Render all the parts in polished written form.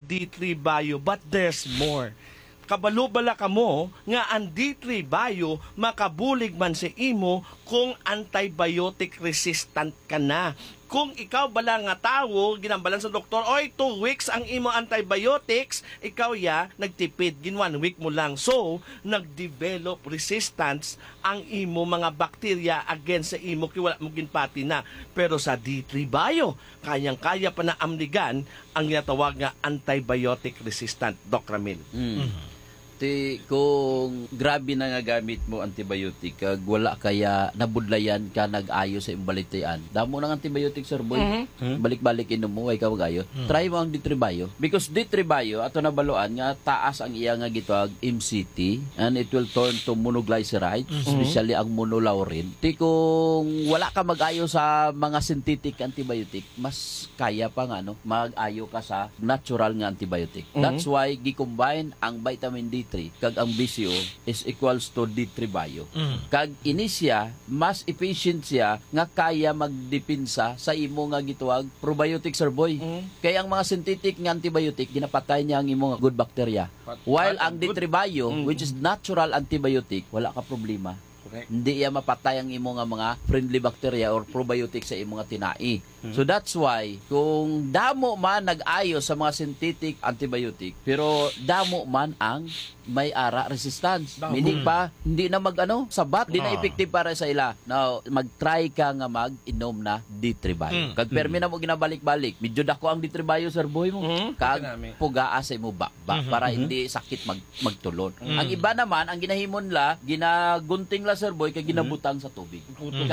D3 Bio, but there's more. Kabalo bala kamo nga ang D3 Bio makabulig man sa imo kung antibiotic resistant ka na. Kung ikaw bala nga tawo, ginambalan sa doktor, oy, 2 weeks ang imo antibiotics, ikaw nagtipid, 1 week mo lang. So, nagdevelop resistance ang imo mga bakterya against sa imo, kaya wala mo ginpati na. Pero sa D3 Bio, kayang-kaya pa na amligan ang ginatawag nga antibiotic resistant, Doc Ramil. Kung grabe na nga gamit mo antibiotic, kag wala kaya nabudlayan ka nag-ayo sa imbalitayan. Damo ng antibiotic, sir boy. Balik-balik inom mo, ay ka mag-ayo. Try mo ang D3 Bio. Because D3 Bio, ato nabaluan nga, taas ang iya nga gitawag MCT, and it will turn to monoglyceride, especially ang monolaurin. Kung wala ka mag-ayo sa mga synthetic antibiotic, mas kaya pa nga, mag-ayo ka sa natural nga antibiotic. That's why, gi-combine ang vitamin D3 kag ang BCO is equals to D3 Bio. Kag inisya, mas efficient siya nga kaya magdepinsa sa imo nga gituwag probiotic, sir boy. Kaya ang mga synthetic nga antibiotic, ginapatay niya ang imo nga good bacteria. While ang D3 Bio, which is natural antibiotic, wala ka problema. Hindi iya mapatay ang imo nga mga friendly bacteria or probiotic sa imo nga tinai. So that's why kung damo man nag-ayo sa mga synthetic antibiotic, pero damo man ang may ara resistance. Meaning pa hindi na sabat, hindi na effective para sa ila. Now, mag-try ka nga mag-inom na D3 Bio. Kag permi na mo ginabalik-balik. Medyo dako ang D3 Bio, sir boy mo. Kag pugaa sa imo ba para hindi sakit magtulon. Ang iba naman ang ginahimon la, ginagunting la, sir boy, kay ginabutang sa tubig.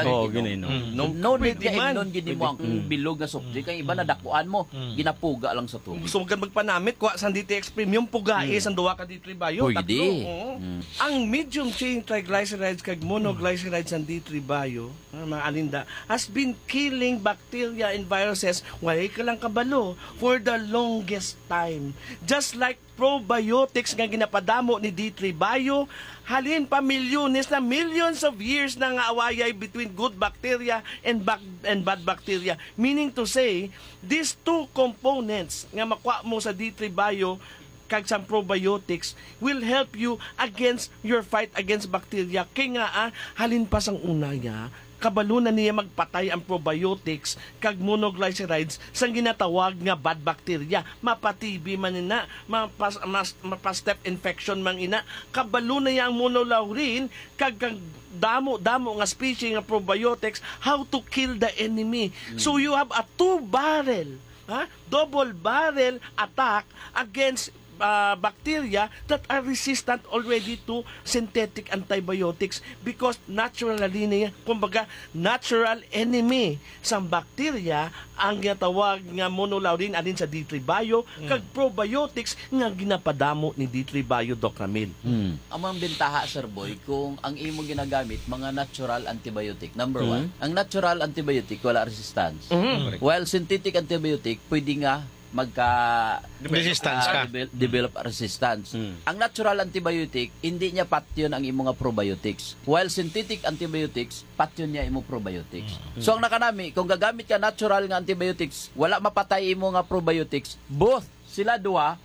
No need ka inon gini mo ang bilog na soft drink. Ang iba na dakuan mo, ginapuga lang sa tubig. Gusto mo magpanamit, kuha sa DTX Premium, pugai sa duwa ka D3 Bio. Ang medium chain triglycerides kag monoglycerides ang D3 Bio, mga alinda, has been killing bacteria and viruses, wala ka lang kabalo, for the longest time. Just like probiotics nga ginapadamo ni D3 Bio, halin pa milyones na millions of years na nga awayay between good bacteria and bad bacteria. Meaning to say, these two components nga makuha mo sa D3 Bio kag sa probiotics will help you against your fight against bacteria. Kaya nga, halin pa sang una niya, kabalo na niya magpatay ang probiotics kag monoglycerides sang ginatawag nga bad bacteria. Mapatibi man ina, mapa-step infection man ina. Kabalo na niya ang monolaurin kag damo nga species nga probiotics, how to kill the enemy. So you have a double barrel attack against bacteria that are resistant already to synthetic antibiotics because naturally niya, kumbaga natural enemy sa bacteria ang ginatawag nga monolaurin alin sa D3 Bio kag probiotics nga ginapadamo ni D3 Bio, Doc Ramil. Ang mga bentaha, sir boy, kung ang imo ginagamit mga natural antibiotic, number one, ang natural antibiotic wala resistance. While synthetic antibiotic pwede nga resistance ka. Develop resistance. Ang natural antibiotic, hindi niya patyon ang imong probiotics. While synthetic antibiotics, patyon niya imong probiotics. So ang nakanami, kung gagamit ka natural nga antibiotics, wala mapatay imong nga probiotics, both sila duha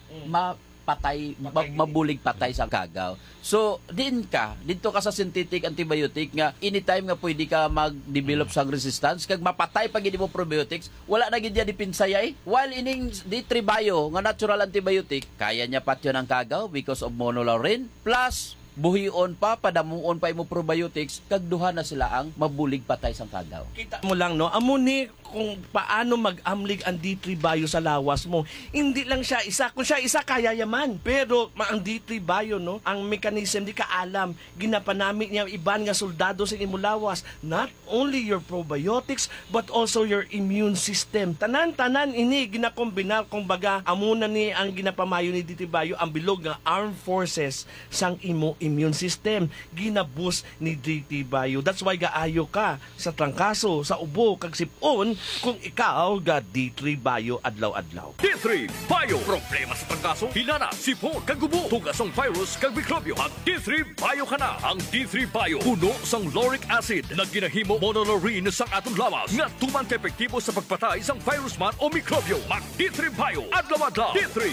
mabulig patay sa kagaw. So, dito ka sa synthetic antibiotic nga anytime nga pwede ka mag-develop sang resistance kag mapatay pag hindi mo probiotics, wala na gid dipinsayay. While ining D3 Bio nga natural antibiotic, kaya niya patyon ang kagaw because of monolaurin plus buhion pa, padamuon pa imo probiotics, kag duha na sila ang mabulig patay sang kagaw. Kita mo lang, amo ni kung paano mag-amlig ang D3 Bio sa lawas mo. Hindi lang siya isa. Kung siya isa, kaya yaman. Pero ang D3 Bio, ang mechanism, di ka alam. Ginapanamit niya iban nga soldado sa imong lawas. Not only your probiotics, but also your immune system. Tanan-tanan ini ginakombina, kung baga, amuna ni ang ginapamayo ni D3 Bio, ang bilog nga armed forces sang imo immune system. Ginaboost ni D3 Bio. That's why gaayo ka sa trangkaso, sa ubo, kag sipon, kung ikaw ga D3 Bio adlaw-adlaw. D3 Bio. Problema sa trangkaso, hilana, sipon, kagubo, tugasong virus, kag mikrobyo. Ang D3 Bio ka na. Ang D3 Bio, puno sang lauric acid na ginahimo monolaurin sang atong lawas nga tuman ka epektibo sa pagpatay sang virus man o mikrobyo. Mag D3 Bio adlaw-adlaw. D3 Bio.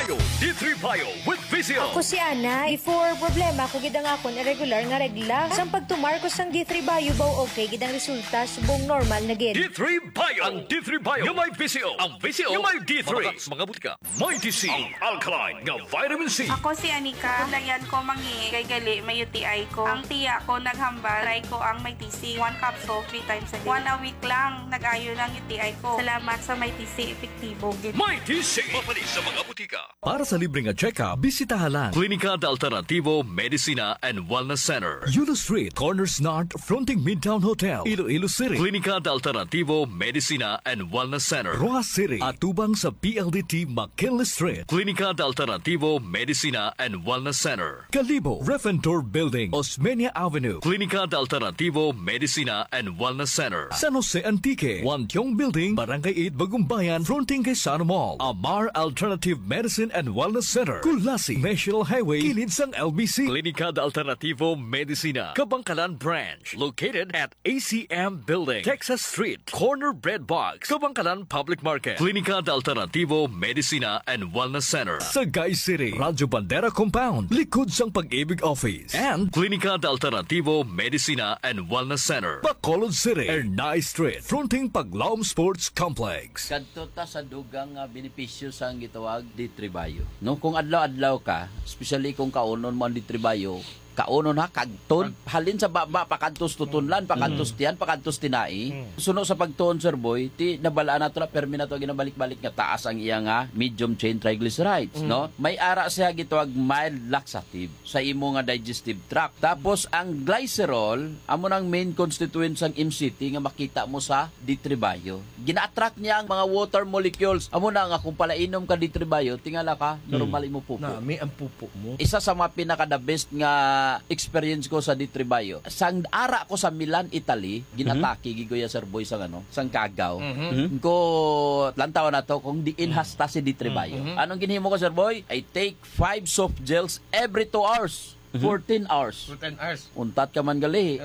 Bio, D3 Bio with Visio. Ako si Ana, before problema ko gidang akon irregular nga regla. Sang pagtumar ko sang D3 Bio baw okay gidang resulta subong normal na gid. D3 Bio. Ang D3 Bio yung may Visio. Ang Visio yung may D3. Mga butika. May DC. Ang alkaline nga vitamin C. Ako si Anika. Dayan ko mangi kay gali may UTI ko. Ang tiya ko naghambal. Try ko ang may TC. 1 capsule 3 times a day. 1 a week lang nag-ayo ng UTI ko. Salamat sa may TC. Epektibo gid. May DC. Mapalis sa mga butika. Para sa libreng check-up, bisitahan lang Klinika de Alternativo Medicina and Wellness Center. Yulo Street, Corners North, fronting Midtown Hotel, Iloilo City. Klinika de Alternativo Medicina and Wellness Center. Rojas City, atubang sa PLDT McKinley Street. Klinika de Alternativo Medicina and Wellness Center. Calibo, Refentor Building, Osmeña Avenue. Klinika de Alternativo Medicina and Wellness Center. San Jose Antique, Wantiong Building, Barangay 8, Bagumbayan, fronting kay Sana Mall. Amar Alternative Medicine and Wellness Center. Kulasi, National Highway, kilid sang LBC. Klinika de Alternativo Medicina, Kabangkalan Branch, located at ACM Building, Texas Street, Corner Bread Box, Kabangkalan Public Market. Klinika de Alternativo Medicina and Wellness Center. Sagay City, Radyo Bandera Compound, likod sang Pag-ibig Office. And Klinika de Alternativo Medicina and Wellness Center. Bacolod City, Ernai Street, fronting Paglaom Sports Complex. Kadto ta sa dugang benepisyo sang gitawag D3 Bio. No, kung adlaw-adlaw ka, especially kung kaunon mo ang D3 Bio, kaunon ha, kagton, halin sa baba, pakantos tutunlan, pakantos tiyan, pakantos tinai. Suno sa pagtuon, Sir Boy, ti nabalaan nato na, permi na to ginabalik-balik nga taas ang iya nga medium chain triglycerides, no? May ara siya gitawag mild laxative sa imo nga digestive tract. Tapos ang glycerol, amo nang main constituent sang MCT nga makita mo sa D3 Bio. Gina-attract niya ang mga water molecules. Amo na nga kung palainom ka D3 Bio, tingala ka, normal mo pupo. Nami ang pupo mo. Isa sa mga pinaka-the best nga experience ko sa D3 Bio. Sang ara ko sa Milan, Italy, ginatake gigoya Sir Boy sang sang Cagaw. Ko lantaw na to kung diin hasta si D3 Bio. Anong ginhimo ko Sir Boy? I take 5 soft gels every 2 hours. 14 hours. 10 hours. Untat ka man gali.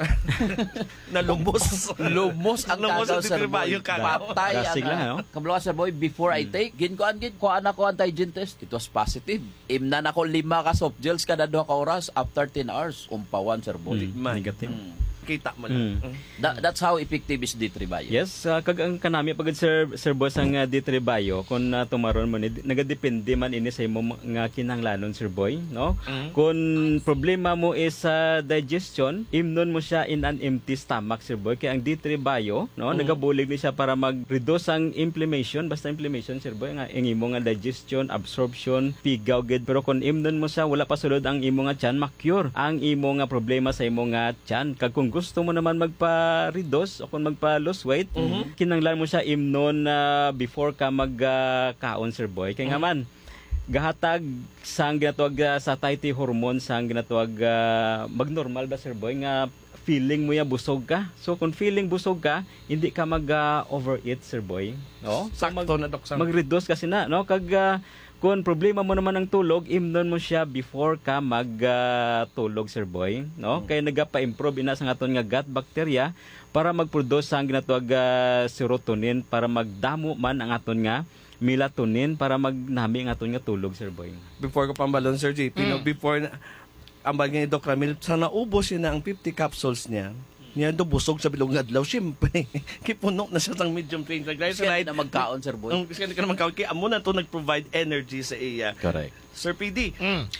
Nalumos. Lumos ang Lumos Cagaw ang Sir D3 Boy. Bio, Cagaw. Patay Drastic lang, no? Kablo Sir Boy, before I take, gin ko anak ko antigen test. It was positive. Imnan ako 5 ka soft gels kada 2 ka oras after 10 hours. Umpawan Sir Boy. Negative. Kita mo lang. That's how effective is D3 Bio. Yes, kag ang kanami pagod Sir Boss ang D3 Bio kun tumaron mo nagadepende man ini sa imo nga kinahanglanon Sir Boy, no? Kung problema mo is digestion, imnon mo siya in an empty stomach Sir Boy. Kaya ang D3 Bio, no, nagabulig ni siya para mag-reduce ang inflammation, basta inflammation Sir Boy nga ang imo nga digestion, absorption, pigaw gid. Pero kung imnon mo siya wala pa sulod ang imo nga tiyan, ma-cure ang imo nga problema sa imo nga tiyan. Kag kung gusto mo naman magpa-reduce o kung magpa-lose weight, kinanglan mo siya imnon before ka mag-kaon, Sir Boy. Kaya nga man, gahatag sang ginatawag sa satiety hormone, sang ginatawag mag-normal ba, Sir Boy, nga feeling mo ya busog ka. So, kung feeling busog ka, hindi ka mag-overeat, Sir Boy. No? So, Sakto na, Dok. mag-reduce kasi na, no? Kag kung problema mo naman ng tulog, imnon mo siya before ka magtulog, Sir Boy, no? Kaya nagapa-improve ina sa aton nga gut bacteria para mag-produce ang ginatawag serotonin para magdamo man ang aton nga melatonin para magnami ang aton nga tulog, Sir Boy. Before ko pambalon, Sir JP, no, before ang bagay ni Doc Ramil, sana ubos yun na ang 50 capsules niya. Niya do busog sa bilog nga adlaw, siyempre. Kipuno na siya ng medium chain triglyceride. Kasi na magkaon, Sir Boy. Kasi ka na magkaon. Kaya amo na to nag-provide energy sa iya. Correct. Sir PD.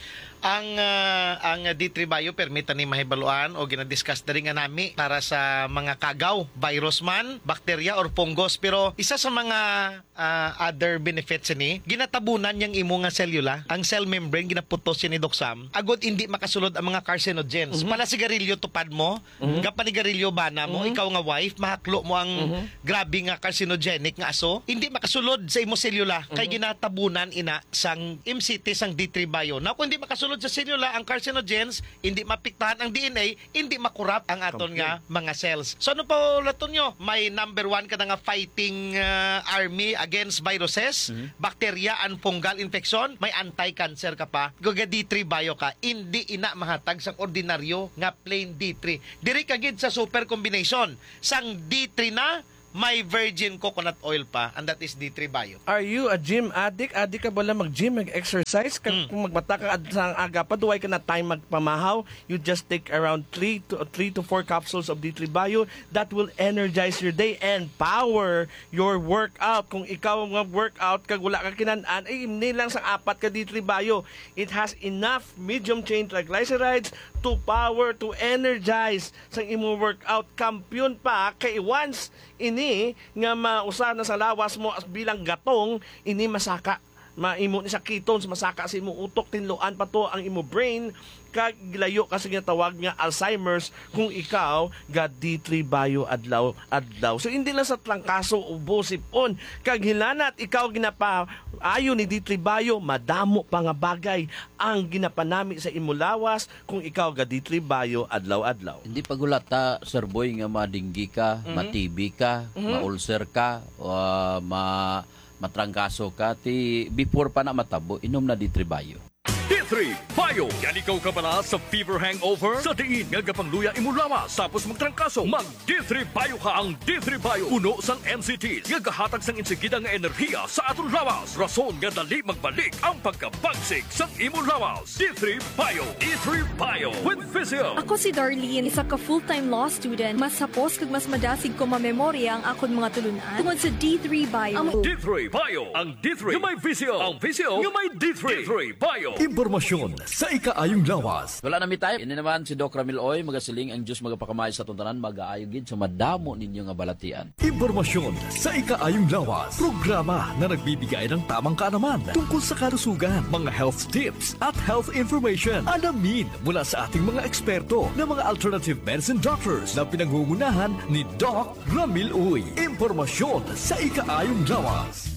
Ang D3 Bio permita ni mahibaluan o ginadiscuss na rin nga nami para sa mga kagaw, virus man, bacteria or fungus. Pero isa sa mga other benefits ni, ginatabunan yung imo nga cellula, ang cell membrane ginaputos ni Doc Sam, agad hindi makasulod ang mga carcinogens. Pala sigarilyo tupad mo, kapanigarilyo bana mo, ikaw nga wife, mahaklo mo ang grabe nga carcinogenic nga aso, hindi makasulod sa imo cellula, kay ginatabunan ina sang MCT sang D3 Bio. Na kung hindi makasulod sa cellula ang carcinogens, hindi mapiktahan ang DNA, hindi makurap ang aton nga mga cells. So ano pa laton nyo? May number 1 ka na nga fighting army against viruses, bacteria and fungal infection, may anti-cancer ka pa. Gaga D3 Bio ka, hindi ina mahatag sang ordinaryo nga plain D3. Diri kagid sa super combination sang D3 na may virgin coconut oil pa, and that is D3 Bio. Are you a gym addict? Addict ka ba lang mag-gym, mag-exercise? Kung magbata ka sa aga pa, duway ka na time magpamahaw, you just take around 3 to 4 capsules of D3 Bio. That will energize your day and power your workout. Kung ikaw mag-workout, kag wala ka kinanaan, ay hindi lang sa 4 ka D3 Bio. It has enough medium chain triglycerides to power, to energize sa imo workout. Kampiyon pa, kay once ini nga mausa na sa lawas mo as bilang gatong, ini masaka. Maimo ni sa ketones, masaka sa imo utok, tinluan pa to ang imo brain, kag gilayo kasi ginatawag nga Alzheimer's kung ikaw ga D3 Bio adlaw. So hindi lang sa trangkaso ubo sipon, kag hilanat ikaw ginapa ayo ni D3 Bio, madamo pa nga bagay ang ginapanami sa imo lawas kung ikaw ga D3 Bio adlaw-adlaw. Hindi pagulata, Sir Boy, nga madinggi ka, ma-TB ka, ma-ulcer ka, matrangkaso ka, before pa na matabo, inom na D3 Bio. D3 Bio. Yan ikaw ka pala sa fever hangover? Sa diin nga gapangluya imo lawas tapos magtrangkaso, mag D3 Bio ka. Ang D3 Bio puno sang NCTs nga gahatag sang insigida nga enerhiya sa aton lawas. Rason nga dali magbalik ang pagkabagsik sang imo lawas. D3 Bio. D3 Bio with Physio. Ako si Darlene, isa ka full-time law student. Mas hapos kag mas madasig ko mamemorya ang akon mga tulunan tungod sa D3 Bio. D3 Bio. Ang D3 nga may Physio. Ang Physio nga may D3. D3 Bio. Impormasyon sa ikaayong lawas. Wala na mi tayo. Ini naman si Doc Ramil Oy, magasiling ang Diyos magapakamay sa tuntanan, mag-aayo gid sa madamo ninyo nga balatian. Impormasyon sa ikaayong lawas. Programa na nagbibigay ng tamang kaalaman tungkol sa kalusugan, mga health tips at health information. Alamin mula sa ating mga eksperto na mga alternative medicine doctors na pinangungunahan ni Doc Ramil Oy. Impormasyon sa ikaayong lawas.